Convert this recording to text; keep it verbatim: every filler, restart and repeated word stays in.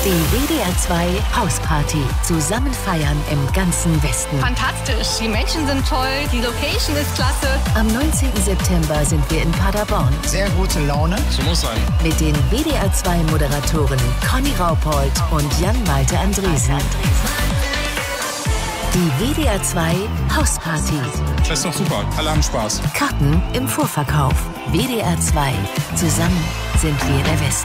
Die W D R zwei Hausparty. Zusammen feiern im ganzen Westen. Fantastisch. Die Menschen sind toll. Die Location ist klasse. Am neunzehnten September sind wir in Paderborn. Sehr gute Laune. So muss sein. Mit den W D R zwei Moderatoren Conny Raupold und Jan-Malte Andresen. Die W D R zwei Hausparty. Das ist doch super. Alle haben Spaß. Karten im Vorverkauf. W D R zwei. Zusammen sind wir der Westen.